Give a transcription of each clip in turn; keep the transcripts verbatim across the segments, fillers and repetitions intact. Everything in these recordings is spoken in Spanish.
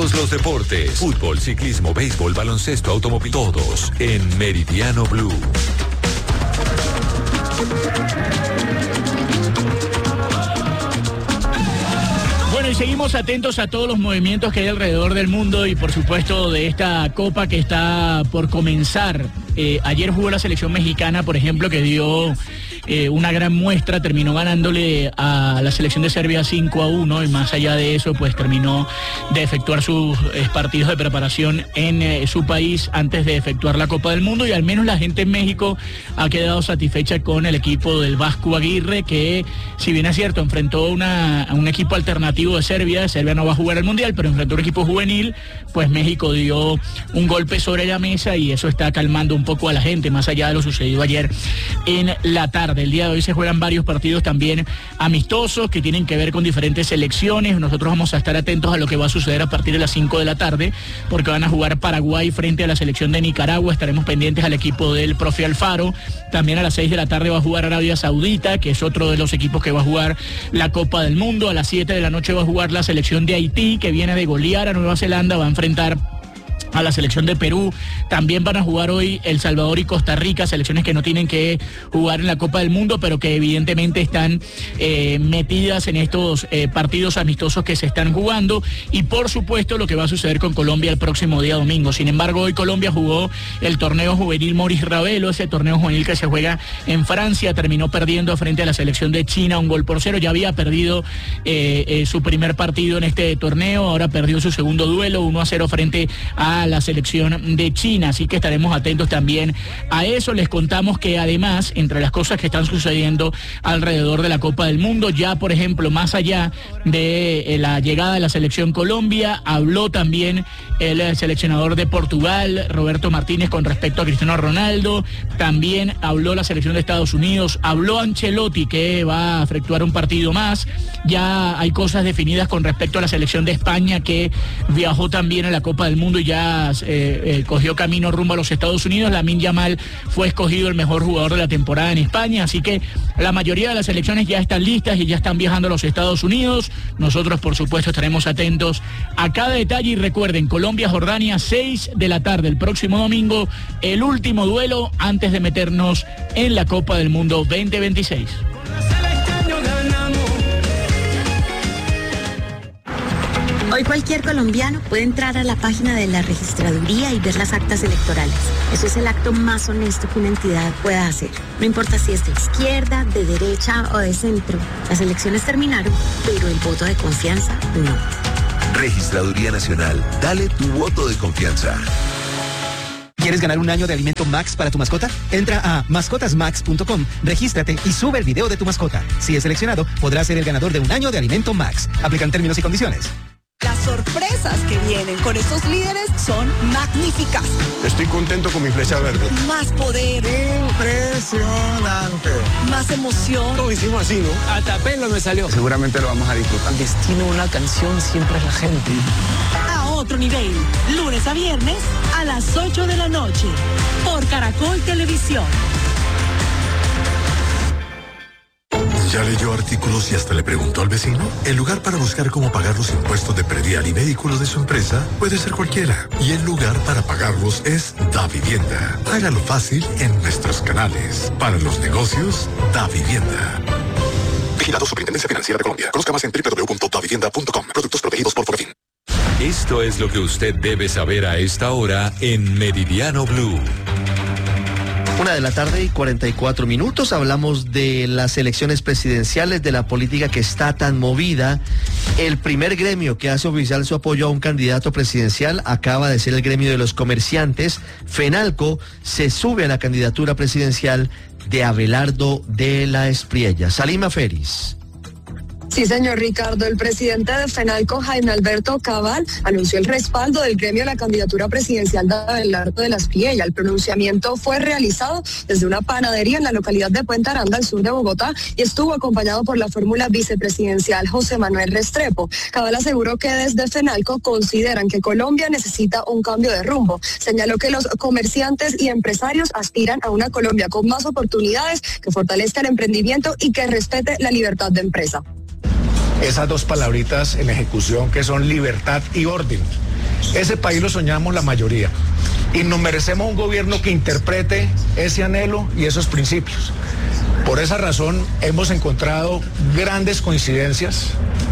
Todos los deportes, fútbol, ciclismo, béisbol, baloncesto, automóvil, todos en Meridiano Blue. Bueno, y seguimos atentos a todos los movimientos que hay alrededor del mundo y por supuesto de esta Copa que está por comenzar. Eh, ayer jugó la selección mexicana, por ejemplo, que dio eh, una gran muestra, terminó ganándole a la selección de Serbia cinco a uno y más allá de eso, pues terminó de efectuar sus eh, partidos de preparación en eh, su país antes de efectuar la Copa del Mundo, y al menos la gente en México ha quedado satisfecha con el equipo del Vasco Aguirre, que si bien es cierto, enfrentó una, a un equipo alternativo de Serbia. Serbia no va a jugar el Mundial, pero enfrentó un equipo juvenil, pues México dio un golpe sobre la mesa y eso está calmando un poco a la gente, más allá de lo sucedido ayer en la tarde. El día de hoy se juegan varios partidos también amistosos que tienen que ver con diferentes selecciones. Nosotros vamos a estar atentos a lo que va a suceder a partir de las cinco de la tarde, porque van a jugar Paraguay frente a la selección de Nicaragua. Estaremos pendientes al equipo del profe Alfaro. También a las seis de la tarde va a jugar Arabia Saudita, que es otro de los equipos que va a jugar la Copa del Mundo. A las siete de la noche va a jugar la selección de Haití, que viene de golear a Nueva Zelanda, va a enfrentar a la selección de Perú. También van a jugar hoy El Salvador y Costa Rica, selecciones que no tienen que jugar en la Copa del Mundo, pero que evidentemente están eh, metidas en estos eh, partidos amistosos que se están jugando. Y por supuesto lo que va a suceder con Colombia el próximo día domingo. Sin embargo, hoy Colombia jugó el torneo juvenil Maurice Ravelo, ese torneo juvenil que se juega en Francia. Terminó perdiendo frente a la selección de China un gol por cero. Ya había perdido eh, eh, su primer partido en este torneo, ahora perdió su segundo duelo, uno a cero frente a la selección de China, así que estaremos atentos también a eso. Les contamos que además, entre las cosas que están sucediendo alrededor de la Copa del Mundo, ya por ejemplo, más allá de la llegada de la selección Colombia, habló también el seleccionador de Portugal, Roberto Martínez, con respecto a Cristiano Ronaldo. También habló la selección de Estados Unidos, habló Ancelotti, que va a efectuar un partido más. Ya hay cosas definidas con respecto a la selección de España, que viajó también a la Copa del Mundo y ya Eh, eh, cogió camino rumbo a los Estados Unidos. Lamine Yamal fue escogido el mejor jugador de la temporada en España, así que la mayoría de las selecciones ya están listas y ya están viajando a los Estados Unidos. Nosotros por supuesto estaremos atentos a cada detalle y recuerden, Colombia-Jordania, seis de la tarde el próximo domingo, el último duelo antes de meternos en la Copa del Mundo veinte veintiséis. Hoy cualquier colombiano puede entrar a la página de la registraduría y ver las actas electorales. Eso es el acto más honesto que una entidad pueda hacer. No importa si es de izquierda, de derecha o de centro. Las elecciones terminaron, pero el voto de confianza no. Registraduría Nacional. Dale tu voto de confianza. ¿Quieres ganar un año de alimento Max para tu mascota? Entra a mascotas max punto com, regístrate y sube el video de tu mascota. Si es seleccionado, podrás ser el ganador de un año de alimento Max. Aplican términos y condiciones. Las sorpresas que vienen con estos líderes son magníficas. Estoy contento con mi flecha verde. Más poder. Impresionante. Más emoción. Todos hicimos así, ¿no? Hasta pelo me salió. Seguramente lo vamos a disfrutar. El destino de una canción siempre es la gente. A otro nivel. Lunes a viernes a las ocho de la noche. Por Caracol Televisión. ¿Ya leyó artículos y hasta le preguntó al vecino? El lugar para buscar cómo pagar los impuestos de predial y vehículos de su empresa puede ser cualquiera. Y el lugar para pagarlos es DaVivienda. Hágalo fácil en nuestros canales. Para los negocios, DaVivienda. Vigilado Superintendencia Financiera de Colombia. Conozca más en doble u doble u doble u punto da vivienda punto com. Productos protegidos por Forfin. Esto es lo que usted debe saber a esta hora en Meridiano Blue. Una de la tarde y cuarenta y cuatro minutos. Hablamos de las elecciones presidenciales, de la política que está tan movida. El primer gremio que hace oficial su apoyo a un candidato presidencial acaba de ser el gremio de los comerciantes. FENALCO se sube a la candidatura presidencial de Abelardo de la Espriella. Salima Feris. Sí, señor Ricardo, el presidente de FENALCO, Jaime Alberto Cabal, anunció el respaldo del gremio a la candidatura presidencial de Abelardo de la Espriella. El pronunciamiento fue realizado desde una panadería en la localidad de Puente Aranda, al sur de Bogotá, y estuvo acompañado por la fórmula vicepresidencial José Manuel Restrepo. Cabal aseguró que desde FENALCO consideran que Colombia necesita un cambio de rumbo. Señaló que los comerciantes y empresarios aspiran a una Colombia con más oportunidades, que fortalezca el emprendimiento y que respete la libertad de empresa. esas dos palabritas en ejecución que son libertad y orden. Ese país lo soñamos la mayoría y nos merecemos un gobierno que interprete ese anhelo y esos principios. Por esa razón hemos encontrado grandes coincidencias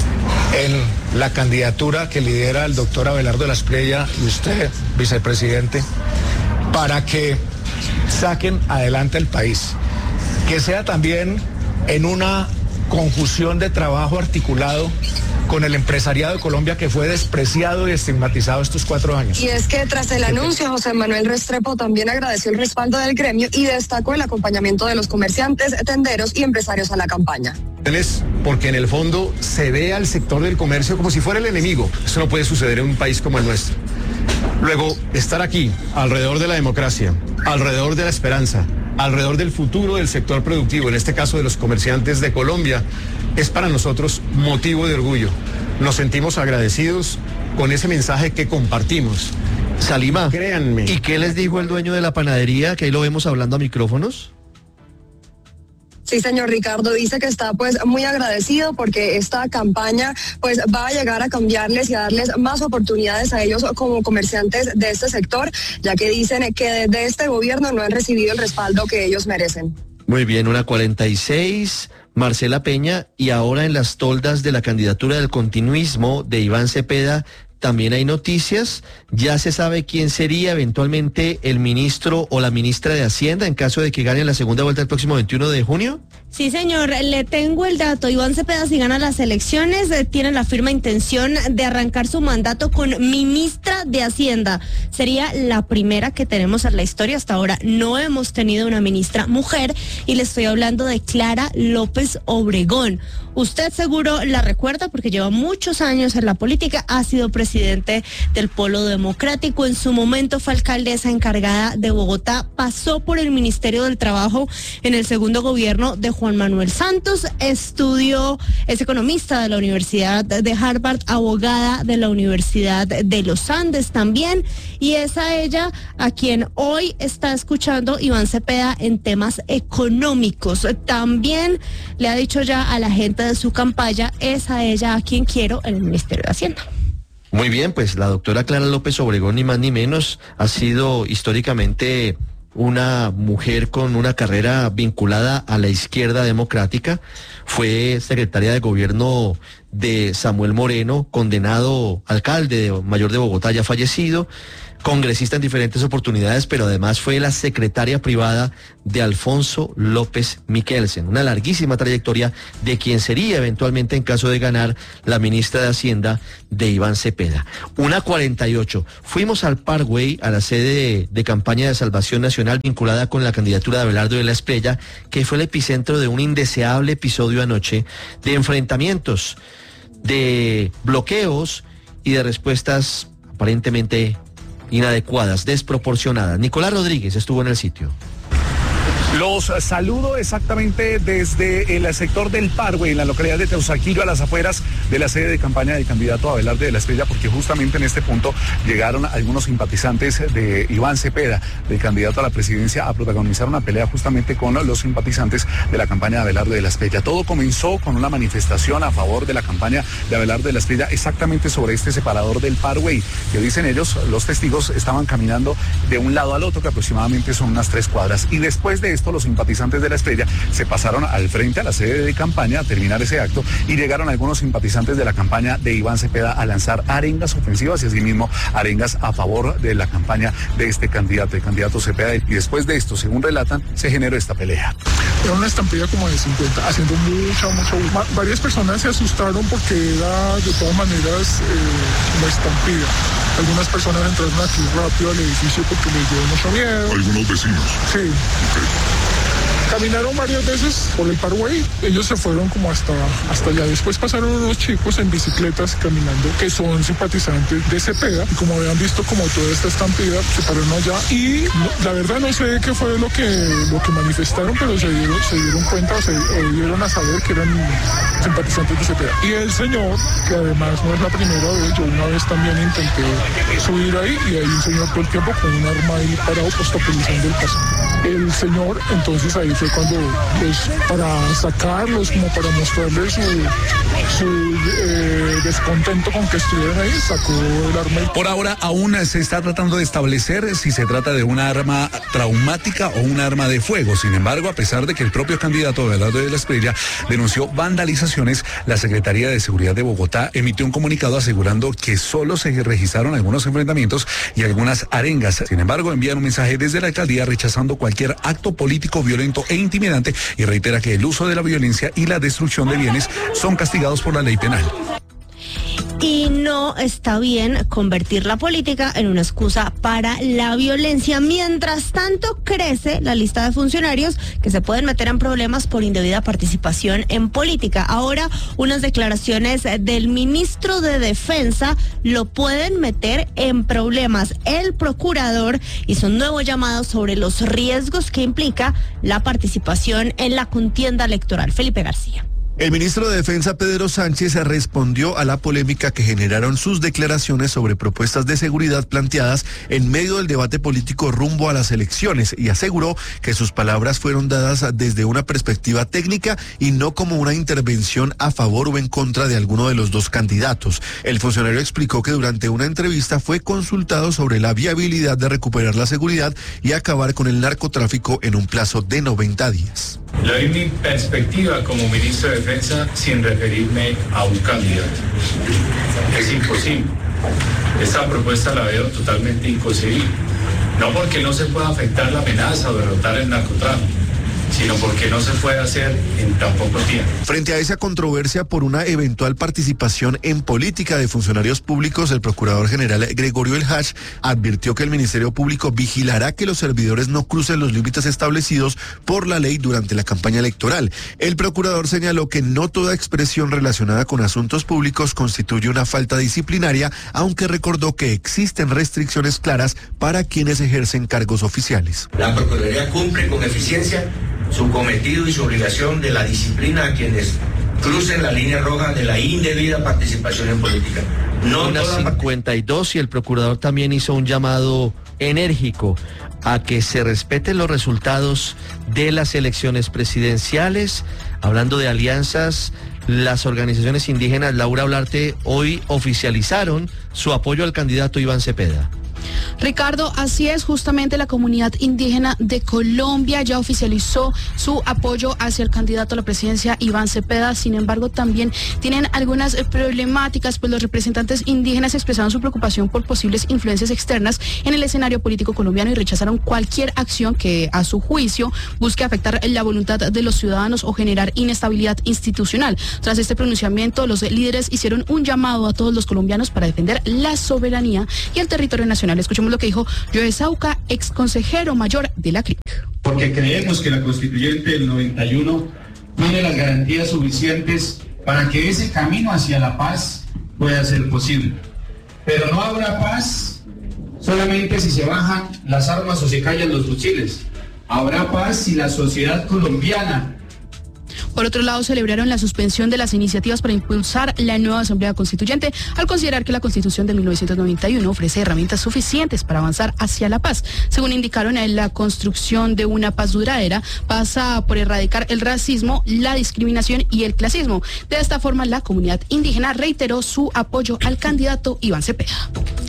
en la candidatura que lidera el doctor Abelardo de la Espriella y usted, vicepresidente, para que saquen adelante el país. Que sea también en una conjunción de trabajo articulado con el empresariado de Colombia, que fue despreciado y estigmatizado estos cuatro años. Y es que tras el anuncio, José Manuel Restrepo también agradeció el respaldo del gremio y destacó el acompañamiento de los comerciantes, tenderos y empresarios a la campaña. Porque en el fondo se ve al sector del comercio como si fuera el enemigo. Eso no puede suceder en un país como el nuestro. Luego, estar aquí, alrededor de la democracia, alrededor de la esperanza, alrededor del futuro del sector productivo, en este caso de los comerciantes de Colombia, es para nosotros motivo de orgullo. Nos sentimos agradecidos con ese mensaje que compartimos. Salima, créanme. ¿Y qué les dijo el dueño de la panadería, que ahí lo vemos hablando a micrófonos? Sí, señor Ricardo, dice que está pues muy agradecido porque esta campaña pues va a llegar a cambiarles y a darles más oportunidades a ellos como comerciantes de este sector, ya que dicen que desde este gobierno no han recibido el respaldo que ellos merecen. Muy bien, una cuarenta y seis, Marcela Peña, y ahora en las toldas de la candidatura del continuismo de Iván Cepeda también hay noticias. Ya se sabe quién sería eventualmente el ministro o la ministra de Hacienda en caso de que gane la segunda vuelta el próximo veintiuno de junio. Sí, señor, le tengo el dato. Iván Cepeda, si gana las elecciones, eh, tiene la firme intención de arrancar su mandato con ministra de Hacienda. Sería la primera que tenemos en la historia. Hasta ahora no hemos tenido una ministra mujer y le estoy hablando de Clara López Obregón. Usted seguro la recuerda porque lleva muchos años en la política, ha sido presidente del Polo Democrático, en su momento fue alcaldesa encargada de Bogotá, pasó por el Ministerio del Trabajo en el segundo gobierno de Juan Manuel Santos, estudió, es economista de la Universidad de Harvard, abogada de la Universidad de los Andes también, y es a ella a quien hoy está escuchando Iván Cepeda en temas económicos. También le ha dicho ya a la gente de su campaña, es a ella a quien quiero en el Ministerio de Hacienda. Muy bien, pues la doctora Clara López Obregón, ni más ni menos, ha sido históricamente una mujer con una carrera vinculada a la izquierda democrática. Fue secretaria de gobierno de Samuel Moreno, condenado alcalde mayor de Bogotá, ya fallecido, congresista en diferentes oportunidades, pero además fue la secretaria privada de Alfonso López Miquelsen, una larguísima trayectoria de quien sería eventualmente, en caso de ganar, la ministra de Hacienda de Iván Cepeda. Una cuarenta y ocho. Fuimos al Parkway, a la sede de, de campaña de Salvación Nacional vinculada con la candidatura de Abelardo de la Espriella, que fue el epicentro de un indeseable episodio anoche de enfrentamientos, de bloqueos y de respuestas aparentemente inadecuadas, desproporcionadas. Nicolás Rodríguez estuvo en el sitio. Los saludo exactamente desde el sector del Parkway, en la localidad de Teusaquillo, a las afueras de la sede de campaña del candidato Abelardo de la Espriella, porque justamente en este punto llegaron algunos simpatizantes de Iván Cepeda, del candidato a la presidencia, a protagonizar una pelea justamente con los simpatizantes de la campaña de Abelardo de la Espriella. Todo comenzó con una manifestación a favor de la campaña de Abelardo de la Espriella, exactamente sobre este separador del Parkway, que dicen ellos, los testigos estaban caminando de un lado al otro, que aproximadamente son unas tres cuadras, y después de esto los simpatizantes de la Espriella se pasaron al frente a la sede de campaña a terminar ese acto y llegaron algunos simpatizantes de la campaña de Iván Cepeda a lanzar arengas ofensivas y asimismo arengas a favor de la campaña de este candidato, el candidato Cepeda, y después de esto, según relatan, se generó esta pelea. Era una estampida como de cincuenta, haciendo mucha, mucha... Varias personas se asustaron porque era de todas maneras eh, una estampida. Algunas personas entraron aquí rápido al edificio porque les dio mucho miedo. ¿Algunos vecinos? Sí. Okay. Caminaron varias veces por el Parkway, ellos se fueron como hasta, hasta allá. Después pasaron unos chicos en bicicletas caminando que son simpatizantes de Cepeda y como habían visto como toda esta estampida, se pararon allá y no, la verdad no sé qué fue lo que, lo que manifestaron, pero se dieron, se dieron cuenta o se o dieron a saber que eran simpatizantes de Cepeda. Y el señor, que además no es la primera vez, yo una vez también intenté subir ahí y hay un señor todo el tiempo con un arma ahí parado obstaculizando el paso. el señor, entonces ahí fue cuando, pues, para sacarlos, como para mostrarles su, su eh, descontento con que estuvieran ahí, sacó el arma. Por ahora aún se está tratando de establecer si se trata de una arma traumática o un arma de fuego. Sin embargo, a pesar de que el propio candidato Abelardo de la Espriella denunció vandalizaciones, la Secretaría de Seguridad de Bogotá emitió un comunicado asegurando que solo se registraron algunos enfrentamientos y algunas arengas. Sin embargo, envían un mensaje desde la alcaldía rechazando cualquier acto político violento e intimidante y reitera que el uso de la violencia y la destrucción de bienes son castigados por la ley penal. Y no está bien convertir la política en una excusa para la violencia. Mientras tanto, crece la lista de funcionarios que se pueden meter en problemas por indebida participación en política. Ahora, unas declaraciones del ministro de Defensa lo pueden meter en problemas. El procurador hizo un nuevo llamado sobre los riesgos que implica la participación en la contienda electoral. Felipe García. El ministro de Defensa, Pedro Sánchez, respondió a la polémica que generaron sus declaraciones sobre propuestas de seguridad planteadas en medio del debate político rumbo a las elecciones y aseguró que sus palabras fueron dadas desde una perspectiva técnica y no como una intervención a favor o en contra de alguno de los dos candidatos. El funcionario explicó que durante una entrevista fue consultado sobre la viabilidad de recuperar la seguridad y acabar con el narcotráfico en un plazo de noventa días. Le doy mi perspectiva como ministro de Defensa sin referirme a un candidato. Es imposible. Esta propuesta la veo totalmente inconcebible. No porque no se pueda afectar la amenaza o derrotar el narcotráfico, sino porque no se puede hacer en tan poco tiempo. Frente a esa controversia por una eventual participación en política de funcionarios públicos, el procurador general Gregorio El Hach advirtió que el Ministerio Público vigilará que los servidores no crucen los límites establecidos por la ley durante la campaña electoral. El procurador señaló que no toda expresión relacionada con asuntos públicos constituye una falta disciplinaria, aunque recordó que existen restricciones claras para quienes ejercen cargos oficiales. La Procuraduría cumple con eficiencia su cometido y su obligación de la disciplina a quienes crucen la línea roja de la indebida participación en política. No Una cincuenta y dos y el procurador también hizo un llamado enérgico a que se respeten los resultados de las elecciones presidenciales. Hablando de alianzas, las organizaciones indígenas, Laura Olarte, hoy oficializaron su apoyo al candidato Iván Cepeda. Ricardo, así es, justamente la comunidad indígena de Colombia ya oficializó su apoyo hacia el candidato a la presidencia Iván Cepeda. Sin embargo, también tienen algunas problemáticas, pues los representantes indígenas expresaron su preocupación por posibles influencias externas en el escenario político colombiano y rechazaron cualquier acción que, a su juicio, busque afectar la voluntad de los ciudadanos o generar inestabilidad institucional. Tras este pronunciamiento, los líderes hicieron un llamado a todos los colombianos para defender la soberanía y el territorio nacional. Escuchemos lo que dijo Joe Sauca, ex consejero mayor de la C R I C. Porque creemos que la constituyente del noventa y uno tiene las garantías suficientes para que ese camino hacia la paz pueda ser posible. Pero no habrá paz solamente si se bajan las armas o se callan los fusiles. Habrá paz si la sociedad colombiana. Por otro lado, celebraron la suspensión de las iniciativas para impulsar la nueva Asamblea Constituyente, al considerar que la Constitución de mil novecientos noventa y uno ofrece herramientas suficientes para avanzar hacia la paz. Según indicaron, la construcción de una paz duradera pasa por erradicar el racismo, la discriminación y el clasismo. De esta forma, la comunidad indígena reiteró su apoyo al candidato Iván Cepeda.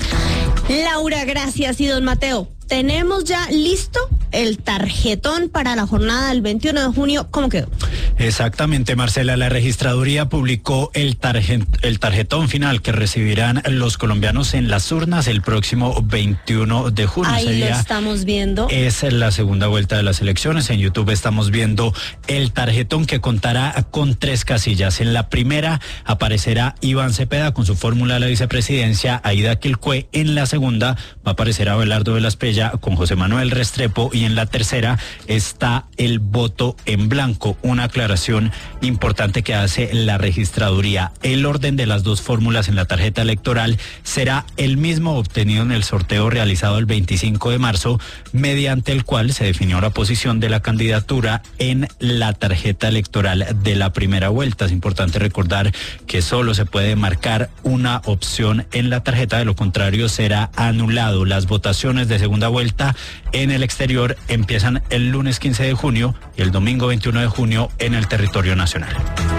Laura, gracias. Y don Mateo, tenemos ya listo el tarjetón para la jornada del veintiuno de junio. ¿Cómo quedó? Exactamente, Marcela. La registraduría publicó el, tarjet, el tarjetón final que recibirán los colombianos en las urnas el próximo veintiuno de junio. Ahí Ese lo día estamos viendo. Es la segunda vuelta de las elecciones. En YouTube estamos viendo el tarjetón que contará con tres casillas. En la primera aparecerá Iván Cepeda con su fórmula de la vicepresidencia, Aida Quilcue. En la segunda va a aparecer Abelardo de la Espriella con José Manuel Restrepo, y en la tercera está el voto en blanco. Una aclaración importante que hace la registraduría: el orden de las dos fórmulas en la tarjeta electoral será el mismo obtenido en el sorteo realizado el veinticinco de marzo, mediante el cual se definió la posición de la candidatura en la tarjeta electoral de la primera vuelta. Es importante recordar que solo se puede marcar una opción en la tarjeta, de lo contrario será anulado. Las votaciones de segunda segunda vuelta en el exterior empiezan el lunes quince de junio y el domingo veintiuno de junio en el territorio nacional.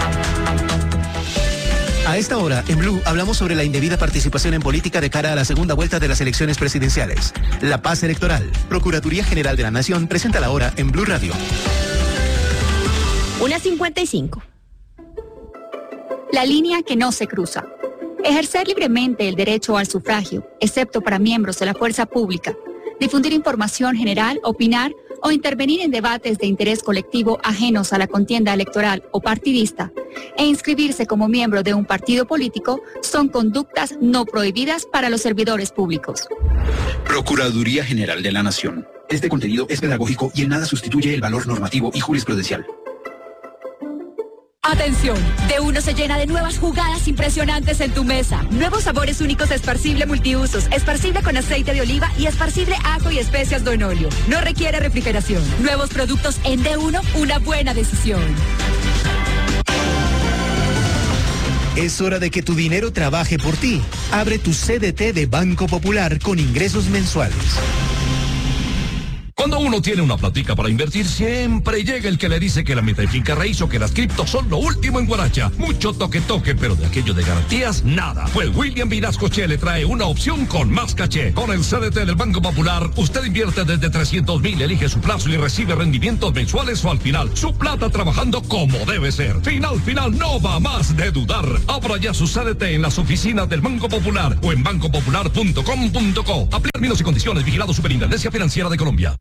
A esta hora, en Blue, hablamos sobre la indebida participación en política de cara a la segunda vuelta de las elecciones presidenciales. La paz electoral. Procuraduría General de la Nación presenta la hora en Blue Radio. una cincuenta y cinco. La línea que no se cruza. Ejercer libremente el derecho al sufragio, excepto para miembros de la fuerza pública. Difundir información general, opinar o intervenir en debates de interés colectivo ajenos a la contienda electoral o partidista, e inscribirse como miembro de un partido político son conductas no prohibidas para los servidores públicos. Procuraduría General de la Nación. Este contenido es pedagógico y en nada sustituye el valor normativo y jurisprudencial. Atención, D uno se llena de nuevas jugadas impresionantes en tu mesa. Nuevos sabores únicos esparcible multiusos, esparcible con aceite de oliva y esparcible ajo y especias Don Olio. No requiere refrigeración. Nuevos productos en D uno, una buena decisión. Es hora de que tu dinero trabaje por ti. Abre tu C D T de Banco Popular con ingresos mensuales. Cuando uno tiene una platica para invertir, siempre llega el que le dice que la meta de finca raíz o que las criptos son lo último en Guaracha. Mucho toque toque, pero de aquello de garantías, nada. Pues William Vinasco Che le trae una opción con más caché. Con el C D T del Banco Popular, usted invierte desde trescientos mil, elige su plazo y recibe rendimientos mensuales o al final. Su plata trabajando como debe ser. Final, final, no va más de dudar. Abra ya su C D T en las oficinas del Banco Popular o en banco popular punto com punto co. Aplica términos y condiciones, vigilado Superintendencia Financiera de Colombia.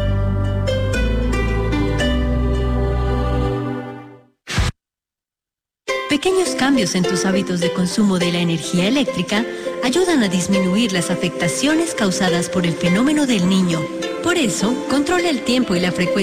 Pequeños cambios en tus hábitos de consumo de la energía eléctrica ayudan a disminuir las afectaciones causadas por el fenómeno del Niño. Por eso, controla el tiempo y la frecuencia